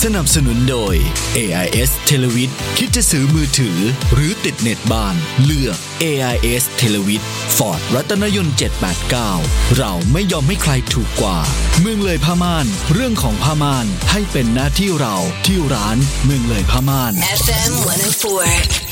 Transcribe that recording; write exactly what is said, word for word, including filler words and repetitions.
สนับสนุนโดย เอ ไอ เอส Televid คิดจะซื้อมือถือหรือติดเน็ตบ้านเลือก เอ ไอ เอส Televid Ford รัตนยนต์เจ็ดแปดเก้าเราไม่ยอมให้ใครถูกกว่าเมืองเลยผ้าม่านเรื่องของผ้าม่านให้เป็นหน้าที่เราที่ร้านเมืองเลยผ้าม่านเอฟ เอ็ม หนึ่งศูนย์สี่